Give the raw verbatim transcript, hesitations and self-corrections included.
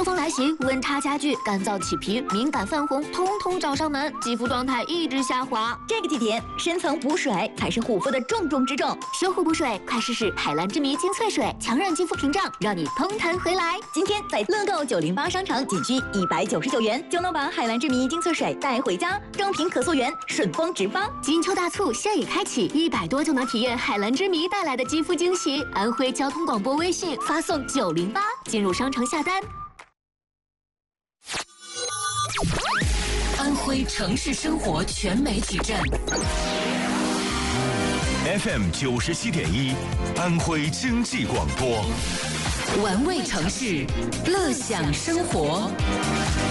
秋风来袭，温差加剧，干燥起皮、敏感泛红，通通找上门，肌肤状态一直下滑。 这个季节，深层补水才是护肤的重中之重。 修护补水，快试试海蓝之谜精粹水，强韧肌肤屏障，让你通弹回来。 今天在乐购九零八商城仅需一百九十九元，就能把海蓝之谜精粹水带回家，正品可溯源，顺丰直发。 金秋大促现已开启，一百多就能体验海蓝之谜带来的肌肤惊喜。安徽交通广播微信发送九零八进入商城下单。 安徽城市生活全媒体站 F M 九十七点一，安徽经济广播， 玩味城市，乐享生活。